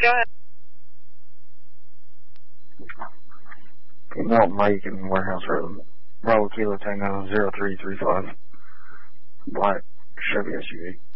Go ahead. Walt Lake and Warehouse Road. Bravo Kilo Tango 0335. Black Chevy SUV.